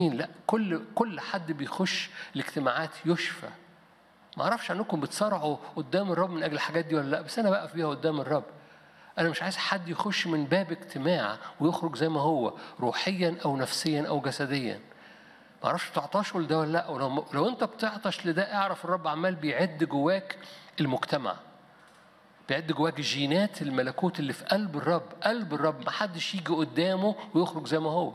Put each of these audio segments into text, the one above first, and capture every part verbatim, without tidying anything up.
لا، كل كل حد بيخش الاجتماعات يشفى. ما اعرفش عنكم بتصارعوا قدام الرب من اجل الحاجات دي ولا لا، بس انا بقف بيها قدام الرب. انا مش عايز حد يخش من باب اجتماع ويخرج زي ما هو روحيا او نفسيا او جسديا. ما اعرفش بتعطشوا لده ولا لا، ولو لو انت بتعطش لده اعرف الرب عمال بيعد جواك المجتمع، بيعد جواك جينات الملكوت اللي في قلب الرب. قلب الرب ما حدش يجي قدامه ويخرج زي ما هو.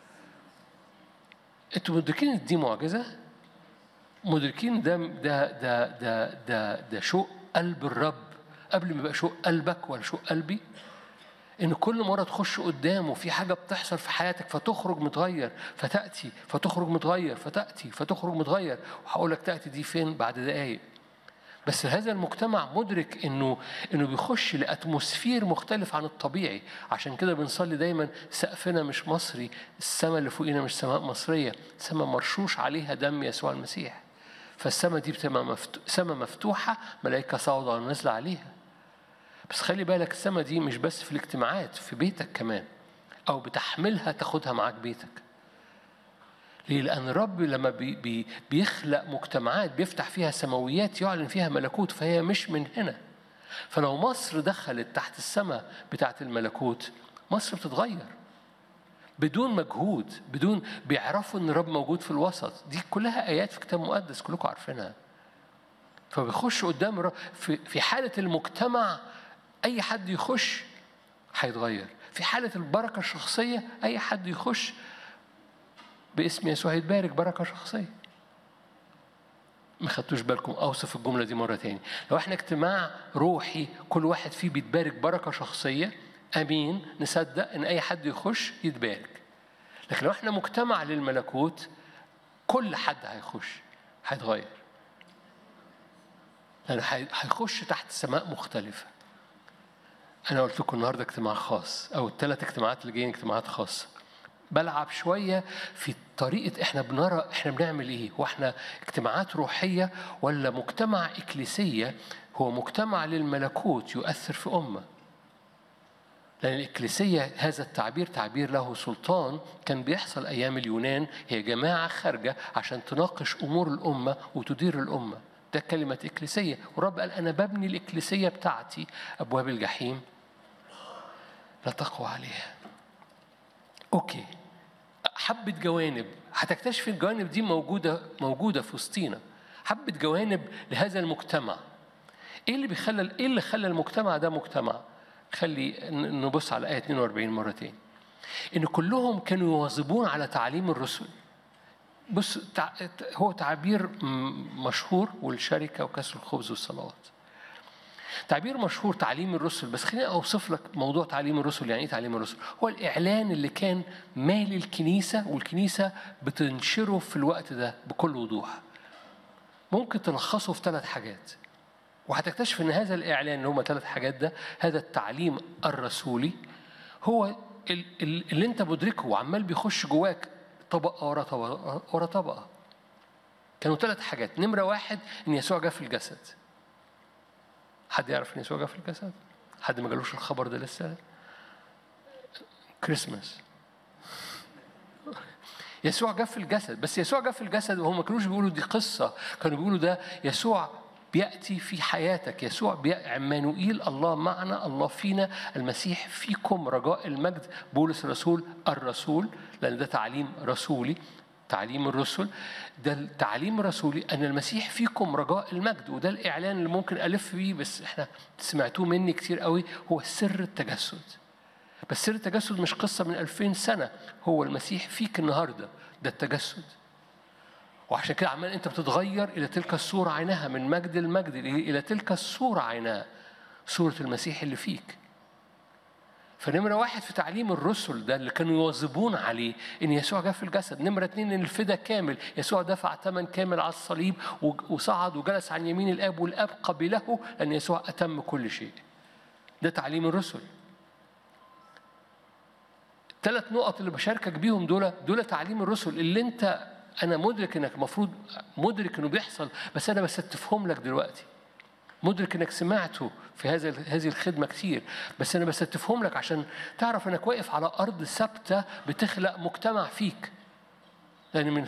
انتوا مدركين ان دي معجزه؟ مدركين ده ده ده ده ده, ده شوق قلب الرب قبل ما يبقى شوق قلبك ولا شوق قلبي؟ إن كل مرة تخش قدامه في حاجة بتحصل في حياتك فتخرج متغير فتأتي، فتخرج متغير فتأتي، فتخرج متغير. وهقول لك تأتي دي فين بعد دقايق. بس هذا المجتمع مدرك إنه إنه بيخش لأتموسفير مختلف عن الطبيعي. عشان كده بنصلي دايما سقفنا مش مصري، السماء اللي فوقينا مش سماء مصرية، سماء مرشوش عليها دم يسوع المسيح. فالسماء دي بتبقى مفتو... سماء مفتوحة، ملائكة صاعدة ونازلة عليها. بس خلي بالك السماء دي مش بس في الاجتماعات، في بيتك كمان، أو بتحملها تاخدها معاك بيتك. ليه؟ لأن الرب لما بي بي بيخلق مجتمعات بيفتح فيها سماويات يعلن فيها ملكوت، فهي مش من هنا. فلو مصر دخلت تحت السماء بتاعت الملكوت، مصر بتتغير بدون مجهود، بدون بيعرفوا ان الرب موجود في الوسط. دي كلها ايات في كتاب مقدس كلكم عارفينها. فبيخش قدام الرب في في حاله المجتمع، اي حد يخش هيتغير. في حاله البركه الشخصيه اي حد يخش باسم يسوع هيتبارك بركه شخصيه. ما خدتوش بالكم؟ اوصف الجمله دي مره تاني. لو احنا اجتماع روحي كل واحد فيه بيتبارك بركه شخصيه، امين، نصدق ان اي حد يخش يتبارك. لكن لو احنا مجتمع للملكوت كل حد هيخش هيتغير، لأن هيخش تحت سماء مختلفة. أنا قلت لكم النهاردة اجتماع خاص، أو الثلاث اجتماعات اللي جايين اجتماعات خاصة. بلعب شوية في طريقة إحنا بنرى إحنا بنعمل إيه، وإحنا اجتماعات روحية ولا مجتمع إكليسية هو مجتمع للملكوت يؤثر في أمة. لأن الإكليسية هذا التعبير تعبير له سلطان. كان بيحصل أيام اليونان، هي جماعة خارجة عشان تناقش أمور الأمة وتدير الأمة. ده كلمة إكليسية. والرب قال أنا ببني الإكليسية بتاعتي، أبواب الجحيم لا تقوى عليها. أوكي، حبة جوانب هتكتشف الجوانب دي موجودة موجودة في وسطينا. حبة جوانب لهذا المجتمع. إيه اللي بيخلى إيه اللي خلى المجتمع ده مجتمع؟ خلي نبص على آية اثنين وأربعين مرة تاني. إن كلهم كانوا يواظبون على تعليم الرسل. بص، هو تعبير مشهور، والشركة وكسر الخبز والصلوات. تعبير مشهور تعليم الرسل. بس خليني أوصف لك موضوع تعليم الرسل. يعني إيه تعليم الرسل؟ هو الإعلان اللي كان مالي الكنيسة، والكنيسة بتنشره في الوقت ده بكل وضوح. ممكن تلخصه في ثلاث حاجات، وهتكتشف ان هذا الاعلان اللي هم ثلاث حاجات ده، هذا التعليم الرسولي هو اللي انت مدركه وعمال بيخش جواك طبقه ورا طبقه ورا طبقه. كانوا ثلاث حاجات. نمره واحد ان يسوع جاء في الجسد. حد يعرف ان يسوع جاء في الجسد؟ حد ما جالوش الخبر ده لسه؟ كريسماس. يسوع جاء في الجسد. بس يسوع جاء في الجسد وهم ما كانوش بيقولوا دي قصه، كانوا بيقولوا ده يسوع بيأتي في حياتك. يسوع عمانوئيل، الله معنا، الله فينا، المسيح فيكم رجاء المجد. بولس الرسول الرسول، لأن ده تعليم رسولي. تعليم الرسل ده التعليم الرسولي أن المسيح فيكم رجاء المجد. وده الإعلان اللي ممكن ألف بيه، بس إحنا سمعتوه مني كتير قوي، هو سر التجسد. بس سر التجسد مش قصة من ألفين سنة، هو المسيح فيك النهاردة، ده التجسد. وعشان كده عمال أنت بتتغير إلى تلك الصورة عينها، من مجد المجد إلى تلك الصورة عينها، صورة المسيح اللي فيك. فنمرة واحد في تعليم الرسل ده اللي كانوا يواظبون عليه إن يسوع جاء في الجسد. نمرة اتنين إن الفدا كامل، يسوع دفع ثمن كامل على الصليب وصعد وجلس عن يمين الآب، والآب قبله لأن يسوع أتم كل شيء. ده تعليم الرسل. ثلاث نقط اللي بشاركك بيهم دول دول تعليم الرسل اللي أنت أنا مدرك إنك مفروض مدرك إنه بيحصل، بس أنا بستفهم لك دلوقتي. مدرك إنك سمعته في هذا هذه الخدمة كتير، بس أنا بستفهم لك عشان تعرف إنك واقف على أرض ثابتة بتخلق مجتمع فيك. لأن من